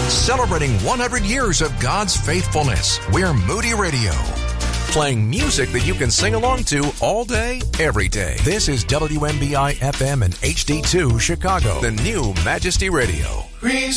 Celebrating 100 years of God's faithfulness, we're Moody Radio. Playing music that you can sing along to all day, every day. This is WMBI FM and HD2 Chicago, the new Majesty Radio.